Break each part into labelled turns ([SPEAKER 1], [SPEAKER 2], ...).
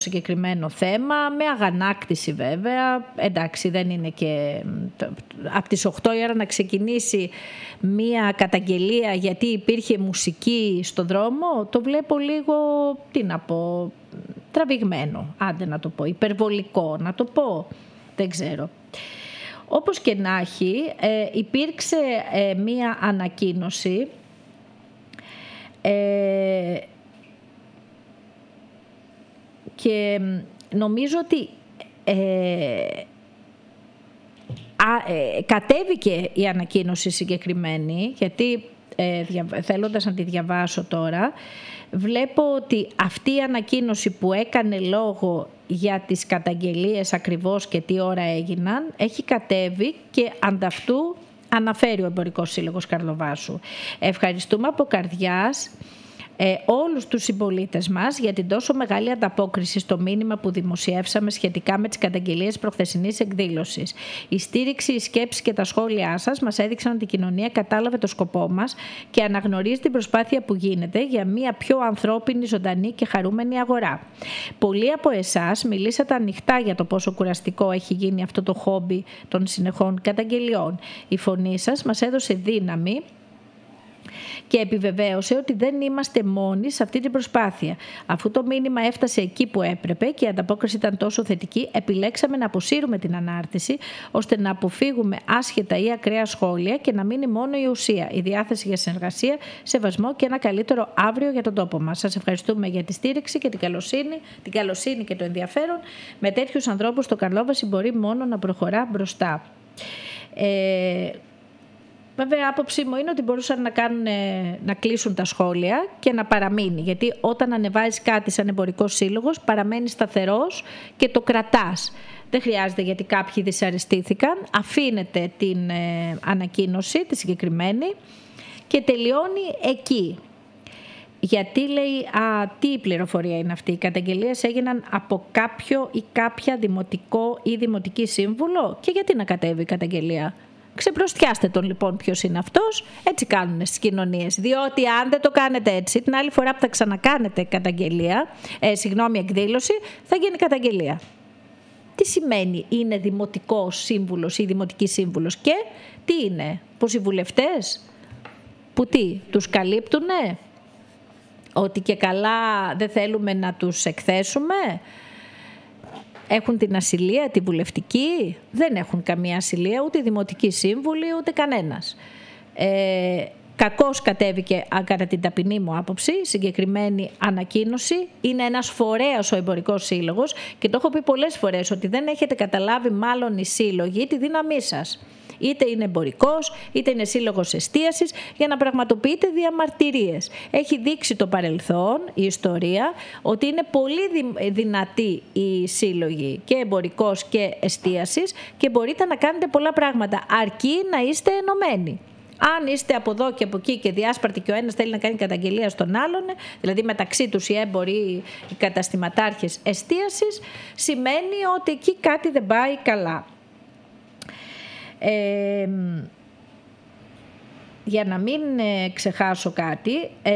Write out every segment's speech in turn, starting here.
[SPEAKER 1] συγκεκριμένο θέμα, με αγανάκτηση βέβαια. Εντάξει, δεν είναι και από τις 8 η ώρα να ξεκινήσει μία καταγγελία γιατί υπήρχε μουσική στο δρόμο, το βλέπω λίγο, τι να πω, τραβηγμένο, άντε να το πω, υπερβολικό να το πω, δεν ξέρω. Όπως και να έχει, υπήρξε μία ανακοίνωση και νομίζω ότι κατέβηκε η ανακοίνωση συγκεκριμένη, γιατί θέλοντας να τη διαβάσω τώρα, βλέπω ότι αυτή η ανακοίνωση που έκανε λόγο για τις καταγγελίες ακριβώς και τι ώρα έγιναν, έχει κατέβει και ανταυτού αναφέρει ο Εμπορικός Σύλλογος Καρλοβάσου. Ευχαριστούμε από καρδιάς όλους τους συμπολίτες μας για την τόσο μεγάλη ανταπόκριση στο μήνυμα που δημοσιεύσαμε σχετικά με τις καταγγελίες προχθεσινής εκδήλωσης. Η στήριξη, οι σκέψεις και τα σχόλιά σας μας έδειξαν ότι η κοινωνία κατάλαβε το σκοπό μας και αναγνωρίζει την προσπάθεια που γίνεται για μια πιο ανθρώπινη, ζωντανή και χαρούμενη αγορά. Πολλοί από εσάς μιλήσατε ανοιχτά για το πόσο κουραστικό έχει γίνει αυτό το χόμπι των συνεχών καταγγελιών. Η φωνή σας μας έδωσε δύναμη και επιβεβαίωσε ότι δεν είμαστε μόνοι σε αυτή την προσπάθεια. Αφού το μήνυμα έφτασε εκεί που έπρεπε και η ανταπόκριση ήταν τόσο θετική, επιλέξαμε να αποσύρουμε την ανάρτηση, ώστε να αποφύγουμε άσχετα ή ακραία σχόλια και να μείνει μόνο η ουσία, η διάθεση για συνεργασία, σεβασμό και ένα καλύτερο αύριο για τον τόπο μας. Σας ευχαριστούμε για τη στήριξη και την καλοσύνη και το ενδιαφέρον. Με τέτοιους ανθρώπους το Καρλόβαση μπορεί μόνο να προχωρά μπροστά. Βέβαια, άποψή μου είναι ότι μπορούσαν να κλείσουν τα σχόλια και να παραμείνει. Γιατί όταν ανεβάζεις κάτι σαν εμπορικός σύλλογος, παραμένεις σταθερός και το κρατάς. Δεν χρειάζεται γιατί κάποιοι δυσαρεστήθηκαν. Αφήνεται την ανακοίνωση, τη συγκεκριμένη, και τελειώνει εκεί. Γιατί λέει, τι πληροφορία είναι αυτή? Οι καταγγελίες έγιναν από κάποιο ή κάποια δημοτικό ή δημοτική σύμβουλο. Και γιατί να κατέβει η καταγγελία? Ξεπροστιάστε τον λοιπόν ποιος είναι αυτός. Έτσι κάνουν στις κοινωνίες. Διότι αν δεν το κάνετε έτσι, την άλλη φορά που θα ξανακάνετε εκδήλωση, θα γίνει καταγγελία. Τι σημαίνει είναι δημοτικός σύμβουλος ή δημοτική σύμβουλος? Και τι είναι? Πως οι βουλευτές που τους καλύπτουνε? Ότι και καλά δεν θέλουμε να τους εκθέσουμε? Έχουν την ασυλία, τη βουλευτική? Δεν έχουν καμία ασυλία, ούτε οι δημοτικοί σύμβουλοι, ούτε κανένας. Κακώς κατέβηκε, κατά την ταπεινή μου άποψη, συγκεκριμένη ανακοίνωση. Είναι ένας φορέας ο Εμπορικός Σύλλογος και το έχω πει πολλές φορές ότι δεν έχετε καταλάβει μάλλον οι σύλλογοι τη δύναμή σας. Είτε είναι εμπορικός, είτε είναι σύλλογος εστίασης, για να πραγματοποιείτε διαμαρτυρίες. Έχει δείξει το παρελθόν, η ιστορία, ότι είναι πολύ δυνατοί οι σύλλογοι και εμπορικός και εστίασης και μπορείτε να κάνετε πολλά πράγματα, αρκεί να είστε ενωμένοι. Αν είστε από εδώ και από εκεί και διάσπαρτοι και ο ένας θέλει να κάνει καταγγελία στον άλλον, δηλαδή μεταξύ τους οι έμποροι, οι καταστηματάρχες εστίασης, σημαίνει ότι εκεί κάτι δεν πάει καλά. Για να μην ξεχάσω κάτι,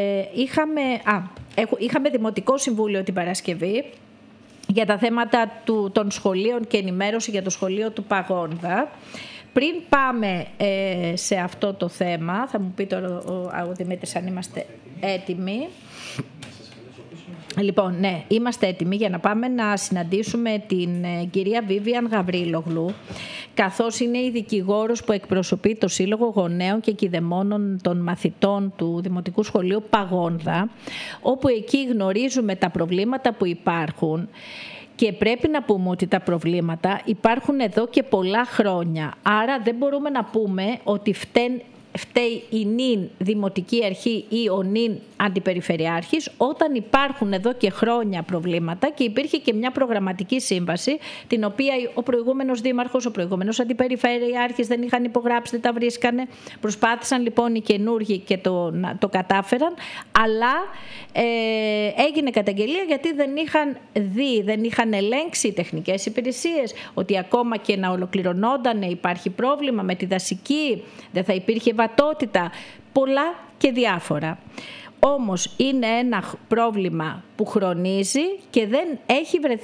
[SPEAKER 1] είχαμε Δημοτικό Συμβούλιο την Παρασκευή για τα θέματα των σχολείων και ενημέρωση για το σχολείο του Παγόνδα. Πριν πάμε σε αυτό το θέμα, θα μου πει τώρα ο Δημήτρης αν είμαστε έτοιμοι. Λοιπόν, ναι, είμαστε έτοιμοι για να πάμε να συναντήσουμε την κυρία Βίβιαν Γαβρίλογλου, καθώς είναι η δικηγόρος που εκπροσωπεί το Σύλλογο Γονέων και Κηδεμόνων των Μαθητών του Δημοτικού Σχολείου Παγόνδα, όπου εκεί γνωρίζουμε τα προβλήματα που υπάρχουν. Και πρέπει να πούμε ότι τα προβλήματα υπάρχουν εδώ και πολλά χρόνια. Άρα δεν μπορούμε να πούμε ότι φταίει η νυν Δημοτική Αρχή ή ο νυν Αντιπεριφερειάρχης, όταν υπάρχουν εδώ και χρόνια προβλήματα και υπήρχε και μια προγραμματική σύμβαση, την οποία ο προηγούμενος δήμαρχος, ο προηγούμενος Αντιπεριφερειάρχης δεν είχαν υπογράψει, δεν τα βρίσκανε. Προσπάθησαν λοιπόν οι καινούργοι και το κατάφεραν, αλλά έγινε καταγγελία γιατί δεν είχαν ελέγξει οι τεχνικές υπηρεσίες, ότι ακόμα και να ολοκληρωνόταν υπάρχει πρόβλημα με τη δασική, δεν θα υπήρχε βατότητα, πολλά και διάφορα. Όμως είναι ένα πρόβλημα που χρονίζει και δεν έχει βρεθεί